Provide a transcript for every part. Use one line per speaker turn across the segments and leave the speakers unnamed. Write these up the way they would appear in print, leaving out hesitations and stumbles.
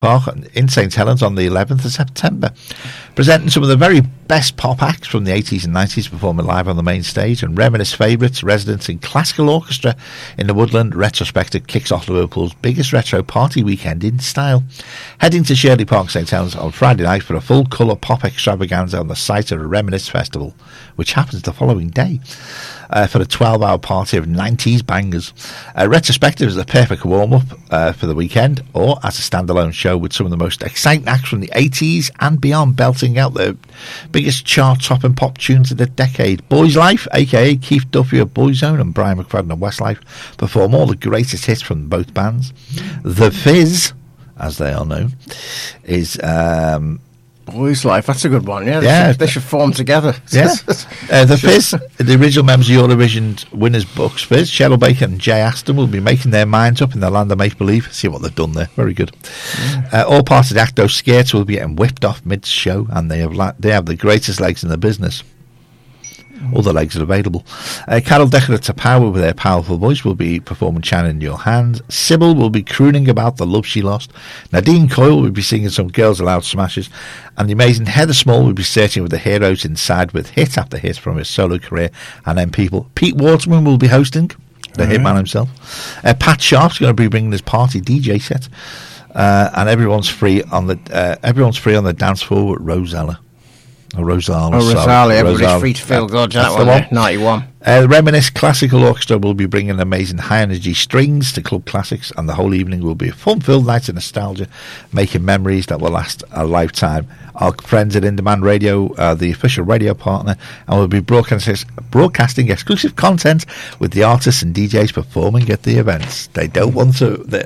Park in St Helens on the 11th of September, presenting some of the very best pop acts from the 80s and 90s performing live on the main stage, and Reminisce favourites, residents in classical orchestra in the Woodland retrospective kicks off Liverpool's biggest retro party weekend in style. Heading to Shirley Park, St Helens on Friday night for a full colour pop extravaganza on the site of the Reminisce Festival, which happens the following day. For a 12-hour party of 90s bangers. Retrospective is the perfect warm-up for the weekend, or as a standalone show with some of the most exciting acts from the 80s and beyond, belting out the biggest chart-topping pop tunes of the decade. Boys Life, a.k.a. Keith Duffy of Boyzone and Brian McFadden of Westlife, perform all the greatest hits from both bands. The Fizz, as they are known, is...
Boys Life, that's a good one. Yeah, they should form together.
Yeah, the Fizz, the original members of Eurovision winners Bucks Fizz, Cheryl Baker and Jay Aston will be making their minds up in the land of make believe. See what they've done there. Very good. All parts of the act, those skates will be getting whipped off mid-show, and they have the greatest legs in the business. All the legs are available. Carol Decker to Power with their powerful voice will be performing China in Your Hands. Sybil will be crooning about the love she lost. Nadine Coyle will be singing some Girls Aloud smashes. And the amazing Heather Small will be searching with the heroes inside with hit after hit from his solo career and then people. Pete Waterman will be hosting, the hitman himself. Pat Sharp's going to be bringing his party DJ set. And everyone's free on the dance floor with Rosella.
Rosalie, everybody's free to feel good. That one, 91.
The Reminisce Classical Orchestra will be bringing amazing high-energy strings to club classics, and the whole evening will be a fun-filled night of nostalgia, making memories that will last a lifetime. Our friends at In Demand Radio, the official radio partner, and will be broadcasting exclusive content with the artists and DJs performing at the events. They don't want to...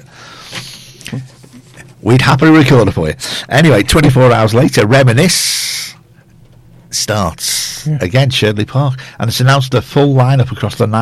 We'd happily record it for you. Anyway, 24 hours later, Reminisce starts again, Shirley Park, and it's announced a full lineup across the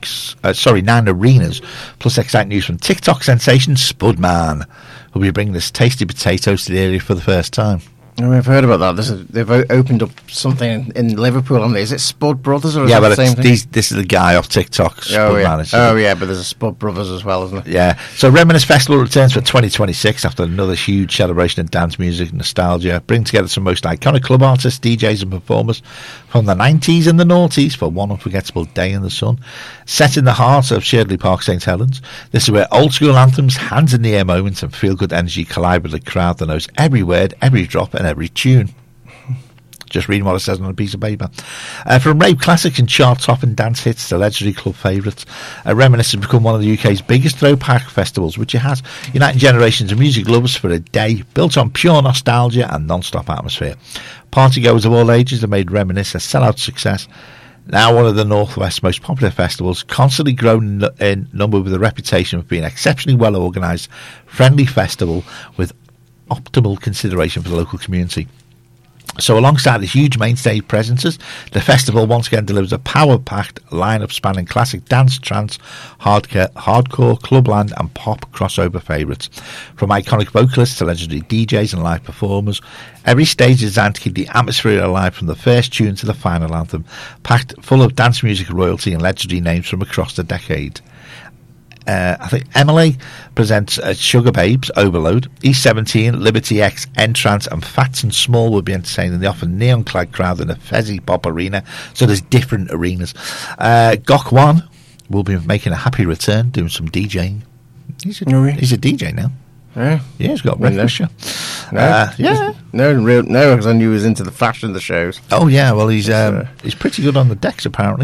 9 arenas, plus exciting news from TikTok sensation Spudman, who'll be bringing this tasty potatoes to the area for the first time.
I've heard about that. They've opened up something in Liverpool, haven't they? Is it Spud Brothers or is it the same thing?
This is the guy off TikTok.
Spudman. But there's a Spud Brothers as well, isn't there?
Yeah. So Reminisce Festival returns for 2026 after another huge celebration of dance music and nostalgia. Bring together some most iconic club artists, DJs and performers from the 90s and the noughties for one unforgettable day in the sun. Set in the heart of Shirley Park, St Helens, this is where old school anthems, hands in the air moments and feel good energy collide with a crowd that knows every word, every drop and every tune. Just reading what it says on a piece of paper. From rave classics and chart-topping dance hits to legendary club favourites, Reminisce has become one of the UK's biggest throwback festivals, which it has, uniting generations of music lovers for a day built on pure nostalgia and non-stop atmosphere. Partygoers of all ages have made Reminisce a sellout success. Now one of the Northwest's most popular festivals, constantly grown in number with a reputation of being an exceptionally well organised, friendly festival with optimal consideration for the local community. So alongside the huge main stage presences, the festival once again delivers a power-packed lineup spanning classic dance, trance, hardcore, clubland and pop crossover favourites. From iconic vocalists to legendary DJs and live performers, every stage is designed to keep the atmosphere alive from the first tune to the final anthem, packed full of dance music royalty and legendary names from across the decade. I think Emily presents Sugar Babes, Overload, E17, Liberty X, Entrance and Fats and Small will be entertaining the often neon-clad crowd in a Fezzy Pop arena, so there's different arenas. Gok One will be making a happy return, doing some DJing. He's a DJ now.
Yeah,
he's got a breakfast show.
No, because I knew he was into the fashion of the shows.
Oh yeah, well he's pretty good on the decks apparently.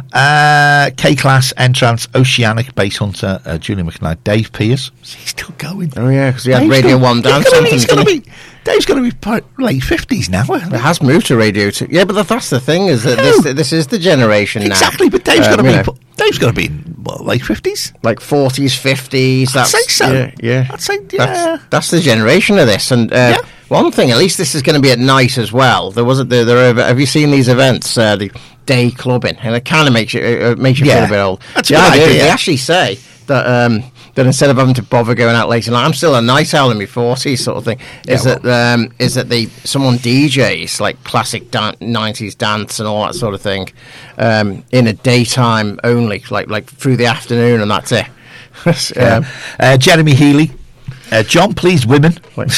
K-Class, Entrance, Oceanic, Bass Hunter, Julian McKnight, Dave Pierce. He's still going.
Oh yeah, because he had Radio 1 dance.
Dave's going to be late 50s now.
It has moved to Radio 2. Yeah, but that's the thing is that this is the generation now.
Exactly, but Dave's going to be in late 50s,
like 40s, 50s.
I'd say so.
Yeah.
I'd say
That's the generation of this, and one thing, at least this is going to be at night as well. Have you seen these events? The day clubbing, and it kind of makes you feel a bit old.
That's a good idea.
They actually say that instead of having to bother going out late, I'm still a night owl in my 40s, sort of thing. Someone DJs like classic 90s dance and all that sort of thing in a daytime only, like through the afternoon, and that's it.
Jeremy Healy John pleased women.